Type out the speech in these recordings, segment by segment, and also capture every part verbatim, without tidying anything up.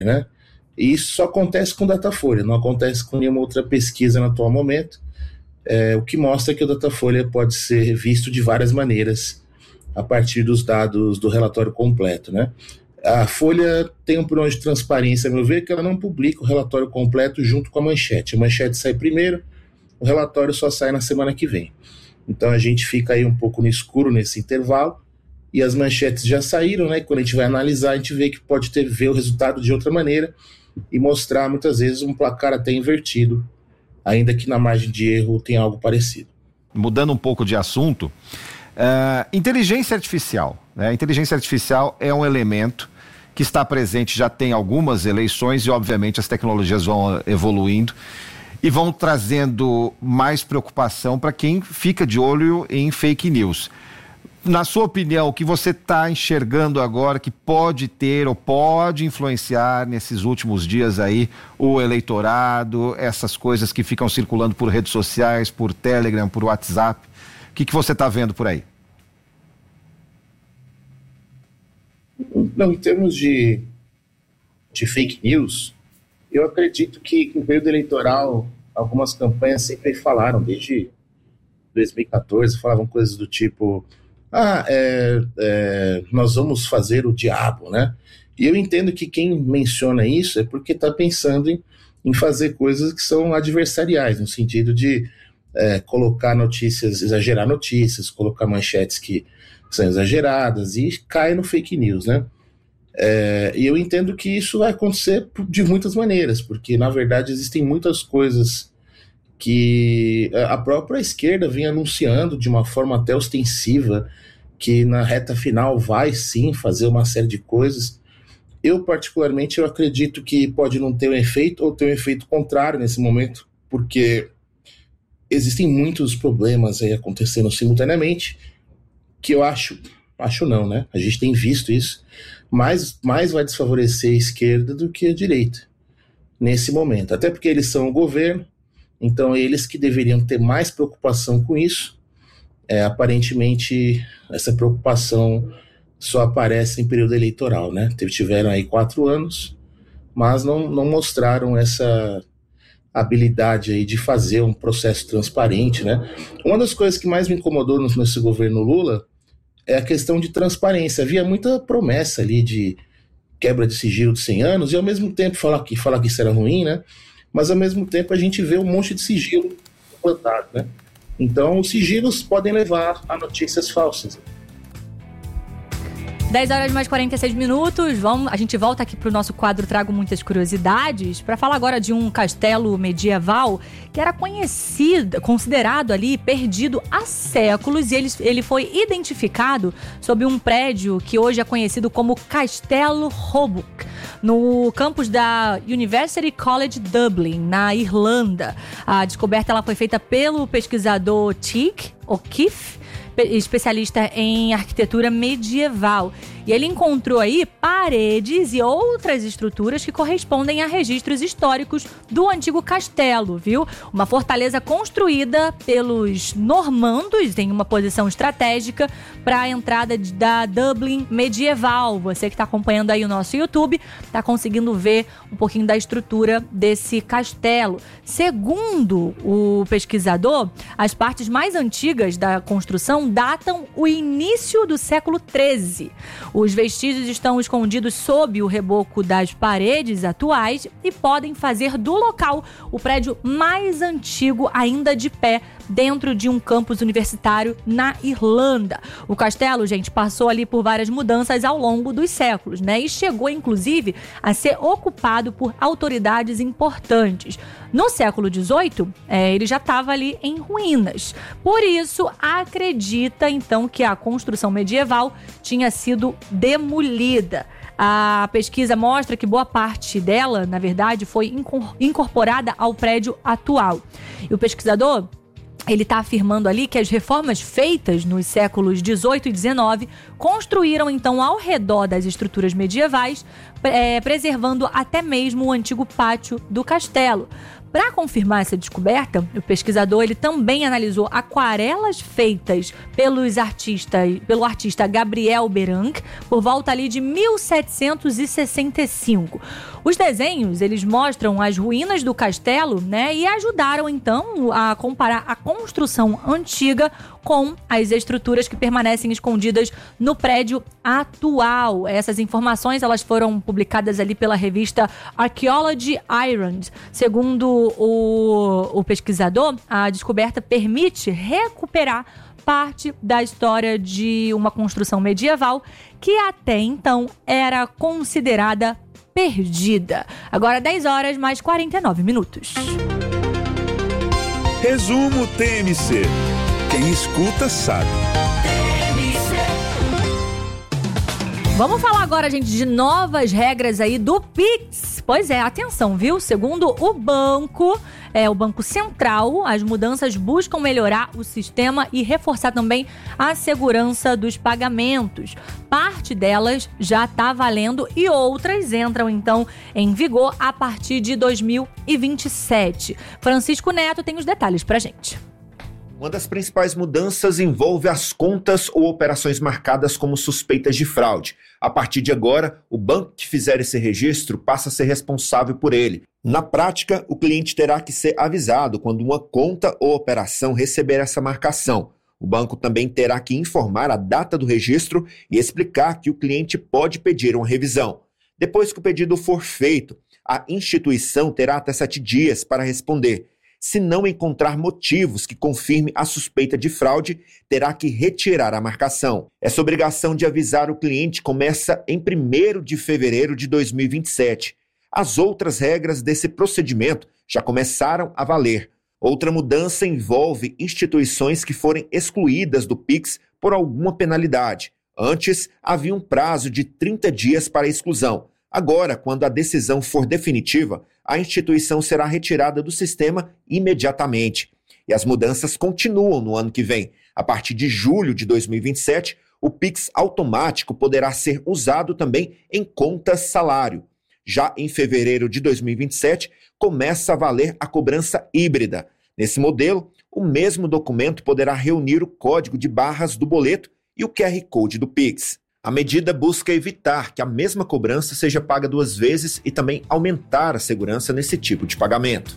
né? E isso só acontece com o Datafolha, não acontece com nenhuma outra pesquisa no atual momento, é, o que mostra que o Datafolha pode ser visto de várias maneiras a partir dos dados do relatório completo, né? A Folha tem um problema de transparência, a meu ver, que ela não publica o relatório completo junto com a manchete. A manchete sai primeiro, o relatório só sai na semana que vem. Então a gente fica aí um pouco no escuro nesse intervalo, e as manchetes já saíram, né? Quando a gente vai analisar, a gente vê que pode ter, ver o resultado de outra maneira e mostrar muitas vezes um placar até invertido, ainda que na margem de erro tenha algo parecido. Mudando um pouco de assunto, uh, inteligência artificial, né? Inteligência artificial é um elemento que está presente, já tem algumas eleições, e obviamente as tecnologias vão evoluindo e vão trazendo mais preocupação para quem fica de olho em fake news. Na sua opinião, o que você está enxergando agora que pode ter ou pode influenciar nesses últimos dias aí o eleitorado, essas coisas que ficam circulando por redes sociais, por Telegram, por WhatsApp? O que, que você está vendo por aí? Não, em termos de, de fake news, eu acredito que no período eleitoral algumas campanhas sempre falaram, desde dois mil e catorze, falavam coisas do tipo... Ah, é, é, nós vamos fazer o diabo, né? E eu entendo que quem menciona isso é porque está pensando em, em fazer coisas que são adversariais, no sentido de é, colocar notícias, exagerar notícias, colocar manchetes que são exageradas e cai no fake news, né? É, e eu entendo que isso vai acontecer de muitas maneiras, porque na verdade existem muitas coisas que a própria esquerda vem anunciando de uma forma até ostensiva, que na reta final vai sim fazer uma série de coisas. Eu particularmente eu acredito que pode não ter um efeito ou ter um efeito contrário nesse momento, porque existem muitos problemas aí acontecendo simultaneamente, que eu acho, acho não, né? A gente tem visto isso, mas mais vai desfavorecer a esquerda do que a direita nesse momento, até porque eles são o governo. Então, eles que deveriam ter mais preocupação com isso, é, aparentemente, essa preocupação só aparece em período eleitoral, né? Tiveram aí quatro anos, mas não, não mostraram essa habilidade aí de fazer um processo transparente, né? Uma das coisas que mais me incomodou nesse governo Lula é a questão de transparência. Havia muita promessa ali de quebra de sigilo de cem anos, e ao mesmo tempo falar que, falar que isso era ruim, né? Mas ao mesmo tempo a gente vê um monte de sigilo implantado, né? Então os sigilos podem levar a notícias falsas. dez horas mais quarenta e seis minutos, vamos, a gente volta aqui para o nosso quadro Trago Muitas Curiosidades, para falar agora de um castelo medieval que era conhecido, considerado ali perdido há séculos, e ele, ele foi identificado sob um prédio que hoje é conhecido como Castelo Roebuck, no campus da University College Dublin, na Irlanda. A descoberta ela foi feita pelo pesquisador Tadhg O'Keefe, especialista em arquitetura medieval. E ele encontrou aí paredes e outras estruturas que correspondem a registros históricos do antigo castelo, viu? Uma fortaleza construída pelos normandos em uma posição estratégica para a entrada de, da Dublin medieval. Você que está acompanhando aí o nosso YouTube está conseguindo ver um pouquinho da estrutura desse castelo. Segundo o pesquisador, as partes mais antigas da construção datam o início do século treze. Os vestígios estão escondidos sob o reboco das paredes atuais e podem fazer do local o prédio mais antigo ainda de pé dentro de um campus universitário na Irlanda. O castelo, gente, passou ali por várias mudanças ao longo dos séculos, né? E chegou, inclusive, a ser ocupado por autoridades importantes. No século dezoito, é, ele já estava ali em ruínas. Por isso, acredita, então, que a construção medieval tinha sido demolida. A pesquisa mostra que boa parte dela, na verdade, foi incorporada ao prédio atual. E o pesquisador, ele está afirmando ali que as reformas feitas nos séculos dezoito e dezenove construíram, então, ao redor das estruturas medievais, é, preservando até mesmo o antigo pátio do castelo. Para confirmar essa descoberta, o pesquisador ele também analisou aquarelas feitas pelos artistas, pelo artista Gabriel Beranc por volta ali de mil setecentos e sessenta e cinco. Os desenhos, eles mostram as ruínas do castelo, né, e ajudaram então a comparar a construção antiga com as estruturas que permanecem escondidas no prédio atual. Essas informações, elas foram publicadas ali pela revista Archaeology Ireland. Segundo o, o pesquisador, a descoberta permite recuperar parte da história de uma construção medieval que até então era considerada perdida. Agora dez horas mais quarenta e nove minutos. Resumo T M C. Quem escuta sabe. Vamos falar agora, gente, de novas regras aí do Pix. Pois é, atenção, viu? Segundo o banco, é, o Banco Central, as mudanças buscam melhorar o sistema e reforçar também a segurança dos pagamentos. Parte delas já está valendo e outras entram, então, em vigor a partir de dois mil e vinte e sete. Francisco Neto tem os detalhes pra gente. Uma das principais mudanças envolve as contas ou operações marcadas como suspeitas de fraude. A partir de agora, o banco que fizer esse registro passa a ser responsável por ele. Na prática, o cliente terá que ser avisado quando uma conta ou operação receber essa marcação. O banco também terá que informar a data do registro e explicar que o cliente pode pedir uma revisão. Depois que o pedido for feito, a instituição terá até sete dias para responder. Se não encontrar motivos que confirme a suspeita de fraude, terá que retirar a marcação. Essa obrigação de avisar o cliente começa em primeiro de fevereiro de dois mil e vinte e sete. As outras regras desse procedimento já começaram a valer. Outra mudança envolve instituições que forem excluídas do Pix por alguma penalidade. Antes, havia um prazo de trinta dias para a exclusão. Agora, quando a decisão for definitiva, a instituição será retirada do sistema imediatamente. E as mudanças continuam no ano que vem. A partir de julho de dois mil e vinte e sete, o Pix automático poderá ser usado também em contas salário. Já em fevereiro de dois mil e vinte e sete, começa a valer a cobrança híbrida. Nesse modelo, o mesmo documento poderá reunir o código de barras do boleto e o Q R Code do Pix. A medida busca evitar que a mesma cobrança seja paga duas vezes e também aumentar a segurança nesse tipo de pagamento.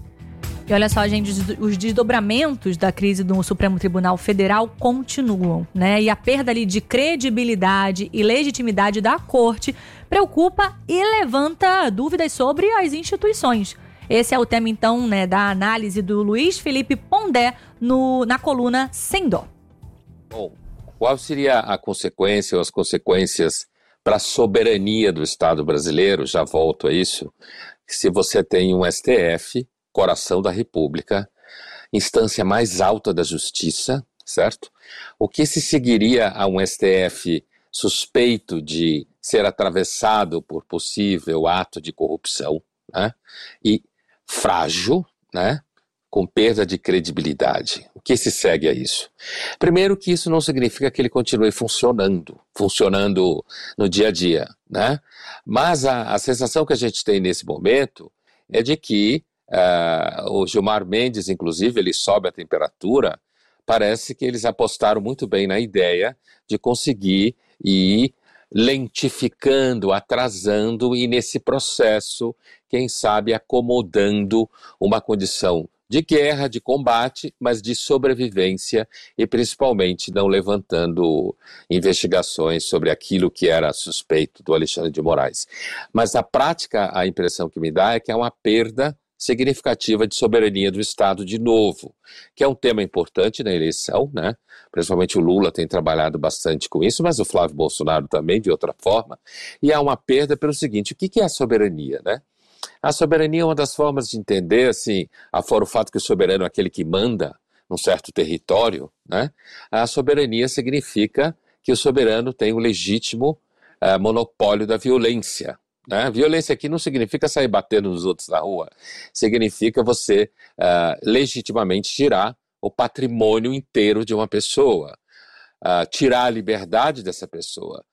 E olha só, gente, os desdobramentos da crise do Supremo Tribunal Federal continuam, né? E a perda ali de credibilidade e legitimidade da Corte preocupa e levanta dúvidas sobre as instituições. Esse é o tema, então, né, da análise do Luiz Felipe Pondé no, na coluna Sem Dó. Bom, qual seria a consequência ou as consequências para a soberania do Estado brasileiro? Já volto a isso. Se você tem um S T F, coração da República, instância mais alta da justiça, certo? O que se seguiria a um S T F suspeito de ser atravessado por possível ato de corrupção, né? E frágil, né? Com perda de credibilidade. O que se segue a isso? Primeiro, que isso não significa que ele continue funcionando, funcionando no dia a dia, né? Mas a, a sensação que a gente tem nesse momento é de que uh, o Gilmar Mendes, inclusive, ele sobe a temperatura, parece que eles apostaram muito bem na ideia de conseguir ir lentificando, atrasando e nesse processo, quem sabe, acomodando uma condição de guerra, de combate, mas de sobrevivência e principalmente não levantando investigações sobre aquilo que era suspeito do Alexandre de Moraes. Mas na prática, a impressão que me dá é que há uma perda significativa de soberania do Estado de novo, que é um tema importante na eleição, né? Principalmente o Lula tem trabalhado bastante com isso, mas o Flávio Bolsonaro também, de outra forma, e há uma perda pelo seguinte: o que é a soberania, né? A soberania é uma das formas de entender, assim, afora o fato que o soberano é aquele que manda num certo território, né? A soberania significa que o soberano tem o legítimo uh, monopólio da violência, né? Violência aqui não significa sair batendo nos outros na rua, significa você uh, legitimamente tirar o patrimônio inteiro de uma pessoa, uh, tirar a liberdade dessa pessoa,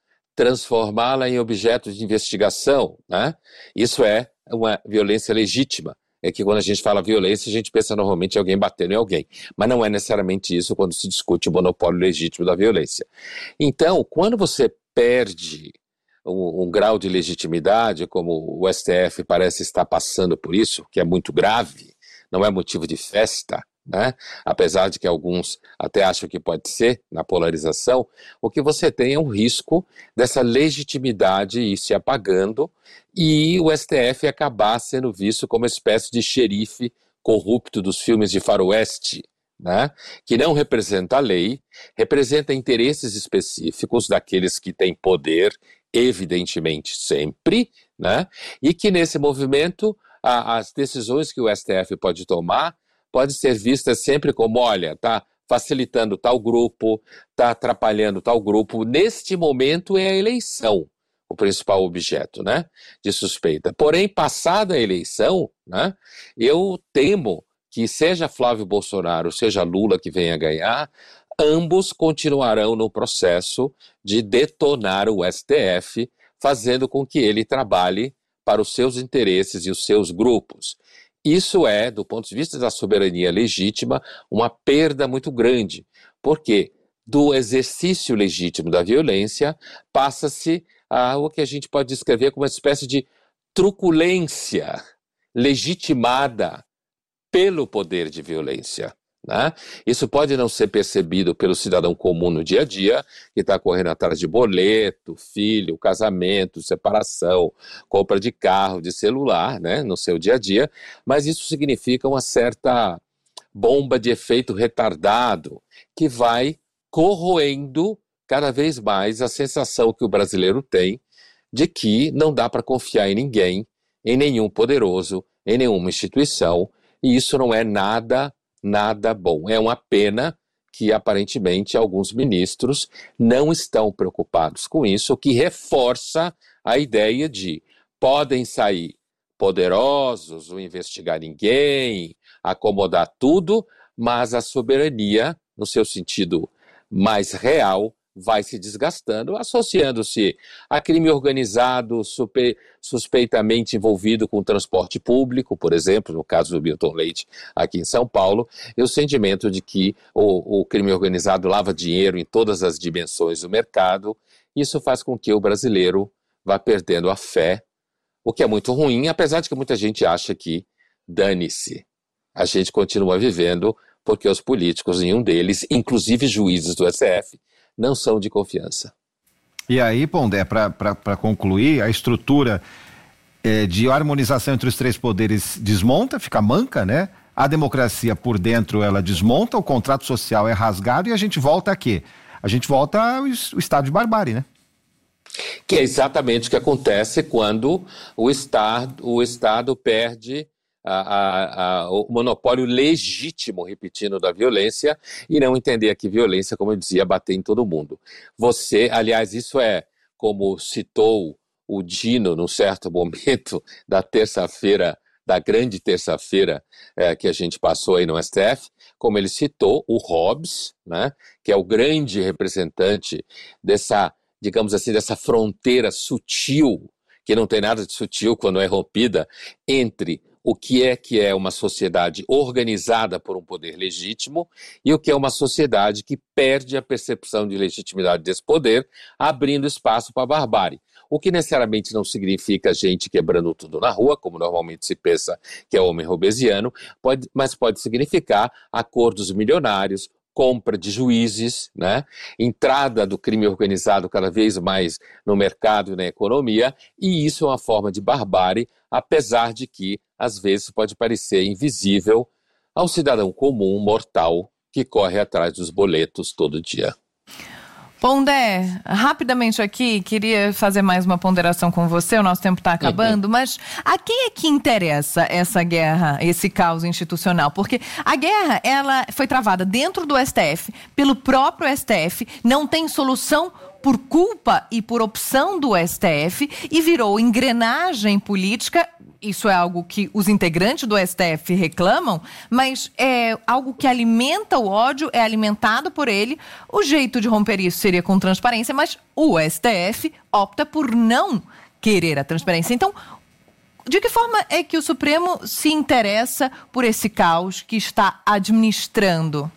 transformá-la em objeto de investigação, né? Isso é uma violência legítima. é que quando a gente fala violência, a gente pensa normalmente em alguém batendo em alguém. Mas não é necessariamente isso quando se discute o monopólio legítimo da violência. Então, quando você perde um, um grau de legitimidade, como o S T F parece estar passando por isso, que é muito grave, não é motivo de festa, né? Apesar de que alguns até acham que pode ser, na polarização, o que você tem é um risco dessa legitimidade ir se apagando e o S T F acabar sendo visto como uma espécie de xerife corrupto dos filmes de faroeste, né? Que não representa a lei, representa interesses específicos daqueles que têm poder, evidentemente sempre, né? E que nesse movimento a, as decisões que o S T F pode tomar pode ser vista sempre como, olha, está facilitando tal grupo, está atrapalhando tal grupo. Neste momento é a eleição o principal objeto, né, de suspeita. Porém, passada a eleição, né, eu temo que seja Flávio Bolsonaro, seja Lula que venha ganhar, ambos continuarão no processo de detonar o S T F, fazendo com que ele trabalhe para os seus interesses e os seus grupos. Isso é, do ponto de vista da soberania legítima, uma perda muito grande, porque do exercício legítimo da violência passa-se a o que a gente pode descrever como uma espécie de truculência legitimada pelo poder de violência, né? Isso pode não ser percebido pelo cidadão comum no dia a dia, que está correndo atrás de boleto, filho, casamento, separação, compra de carro, de celular, né, no seu dia a dia, mas isso significa uma certa bomba de efeito retardado que vai corroendo cada vez mais a sensação que o brasileiro tem de que não dá para confiar em ninguém, em nenhum poderoso, em nenhuma instituição, e isso não é nada Nada bom. É uma pena que, aparentemente, alguns ministros não estão preocupados com isso, o que reforça a ideia de podem sair poderosos, não investigar ninguém, acomodar tudo, mas a soberania, no seu sentido mais real, vai se desgastando, associando-se a crime organizado suspe- suspeitamente envolvido com transporte público, por exemplo, no caso do Milton Leite aqui em São Paulo, e o sentimento de que o, o crime organizado lava dinheiro em todas as dimensões do mercado. Isso faz com que o brasileiro vá perdendo a fé, o que é muito ruim, apesar de que muita gente acha que dane-se. A gente continua vivendo porque os políticos, nenhum deles, inclusive juízes do S T F, não são de confiança. E aí, Pondé, para concluir, a estrutura é, de harmonização entre os três poderes desmonta, fica manca, né? A democracia por dentro, ela desmonta, o contrato social é rasgado e a gente volta a quê? A gente volta ao, ao estado de barbárie, né? Que é exatamente o que acontece quando o Estado, o Estado perde A, a, a, o monopólio legítimo, repetindo, da violência e não entender que violência, como eu dizia, bater em todo mundo. Você, aliás, isso é como citou o Dino num certo momento da terça-feira, da grande terça-feira é, que a gente passou aí no S T F, como ele citou o Hobbes, né, que é o grande representante dessa, digamos assim, dessa fronteira sutil, que não tem nada de sutil quando é rompida, entre o que é que é uma sociedade organizada por um poder legítimo e o que é uma sociedade que perde a percepção de legitimidade desse poder, abrindo espaço para a barbárie. O que necessariamente não significa gente quebrando tudo na rua, como normalmente se pensa que é homem robesiano, pode, mas pode significar acordos milionários, compra de juízes, né? Entrada do crime organizado cada vez mais no mercado e na economia, e isso é uma forma de barbárie, apesar de que, às vezes, pode parecer invisível ao cidadão comum, mortal, que corre atrás dos boletos todo dia. Pondé, rapidamente aqui, queria fazer mais uma ponderação com você, o nosso tempo está acabando, uhum. Mas a quem é que interessa essa guerra, esse caos institucional? Porque a guerra, ela foi travada dentro do S T F, pelo próprio S T F, não tem solução por culpa e por opção do S T F e virou engrenagem política. Isso é algo que os integrantes do S T F reclamam, mas é algo que alimenta o ódio, é alimentado por ele. O jeito de romper isso seria com transparência, mas o S T F opta por não querer a transparência. Então, De que forma é que o Supremo se interessa por esse caos que está administrando?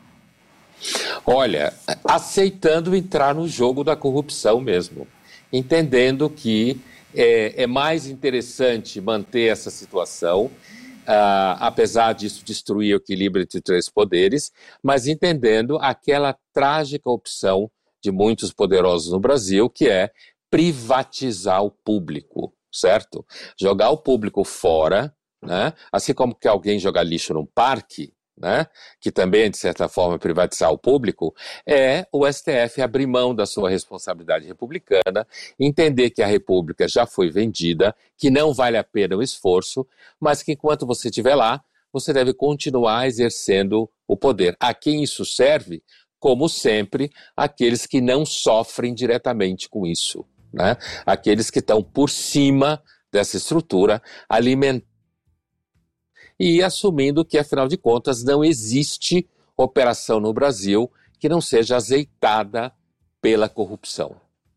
Olha, aceitando entrar no jogo da corrupção mesmo, entendendo que é, é mais interessante manter essa situação, Uh, apesar disso destruir o equilíbrio entre três poderes, mas entendendo aquela trágica opção de muitos poderosos no Brasil, que é privatizar o público, certo? Jogar o público fora, né? Assim como que alguém jogar lixo num parque, né? Que também é, de certa forma, privatizar o público, é o S T F abrir mão da sua responsabilidade republicana, entender que a República já foi vendida, que não vale a pena o esforço, mas que enquanto você estiver lá, você deve continuar exercendo o poder. A quem isso serve? Como sempre, aqueles que não sofrem diretamente com isso, né? Aqueles que estão por cima dessa estrutura, alimentando e assumindo que, afinal de contas, não existe operação no Brasil que não seja azeitada pela corrupção.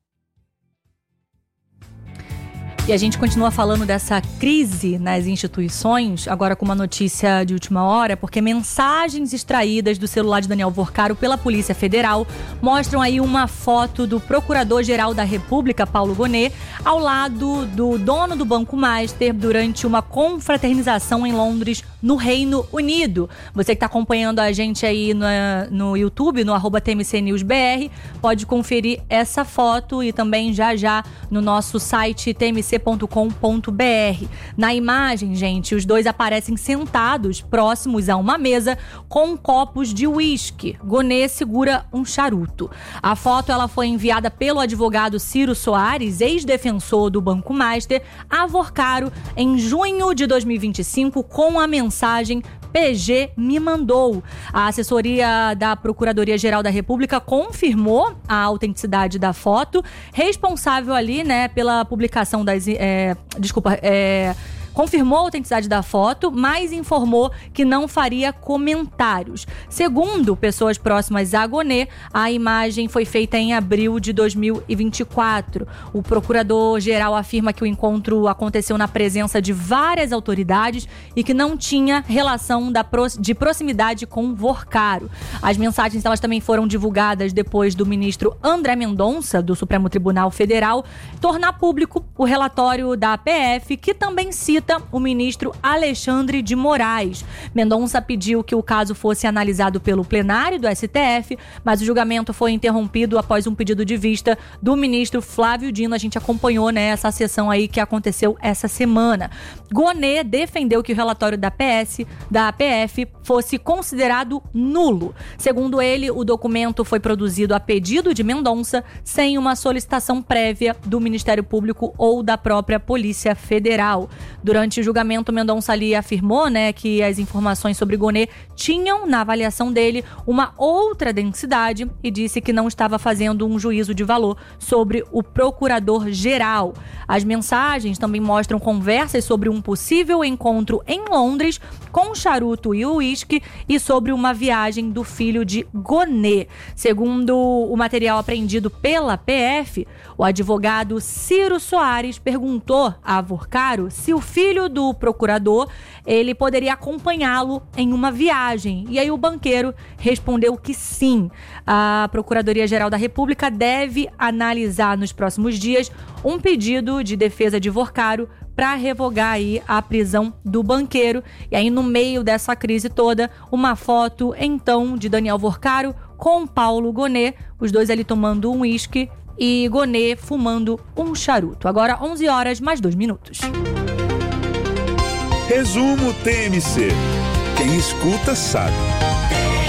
E a gente continua falando dessa crise nas instituições, agora com uma notícia de última hora, porque mensagens extraídas do celular de Daniel Vorcaro pela Polícia Federal mostram aí uma foto do Procurador-Geral da República, Paulo Gonet, ao lado do dono do Banco Master durante uma confraternização em Londres, no Reino Unido. Você que está acompanhando a gente aí no, no YouTube, no arroba T M C News B R, pode conferir essa foto e também já já no nosso site T M C ponto com ponto B R. Na imagem, gente, os dois aparecem sentados próximos a uma mesa com copos de uísque. Gonet segura um charuto. A foto ela foi enviada pelo advogado Ciro Soares, ex-defensor do Banco Master, a Vorcaro em junho de dois mil e vinte e cinco com a mensagem P G me mandou. A assessoria da Procuradoria-Geral da República confirmou a autenticidade da foto, responsável ali, né, pela publicação das... É, desculpa, é... confirmou a autenticidade da foto, mas informou que não faria comentários. Segundo pessoas próximas a Gonet, a imagem foi feita em abril de dois mil e vinte e quatro. O procurador-geral afirma que o encontro aconteceu na presença de várias autoridades e que não tinha relação da pro... de proximidade com Vorcaro. As mensagens elas também foram divulgadas depois do ministro André Mendonça, do Supremo Tribunal Federal, tornar público o relatório da A P F, que também cita o ministro Alexandre de Moraes. Mendonça pediu que o caso fosse analisado pelo plenário do S T F, mas o julgamento foi interrompido após um pedido de vista do ministro Flávio Dino. A gente acompanhou, né, essa sessão aí que aconteceu essa semana. Gonet defendeu que o relatório da P S, da A P F fosse considerado nulo. Segundo ele, o documento foi produzido a pedido de Mendonça, sem uma solicitação prévia do Ministério Público ou da própria Polícia Federal. Durante o julgamento, Mendonça ali afirmou, né, que as informações sobre Gonet tinham, na avaliação dele, uma outra densidade e disse que não estava fazendo um juízo de valor sobre o procurador-geral. As mensagens também mostram conversas sobre um possível encontro em Londres com charuto e uísque e sobre uma viagem do filho de Gonet. Segundo o material apreendido pela P F, o advogado Ciro Soares perguntou a Vorcaro se o filho do procurador ele poderia acompanhá-lo em uma viagem. E aí o banqueiro respondeu que sim. A Procuradoria-Geral da República deve analisar nos próximos dias um pedido de defesa de Vorcaro para revogar aí a prisão do banqueiro. E aí, no meio dessa crise toda, uma foto, então, de Daniel Vorcaro com Paulo Gonet, os dois ali tomando um uísque e Gonet fumando um charuto. Agora, onze horas, mais dois minutos. Resumo T M C. Quem escuta sabe.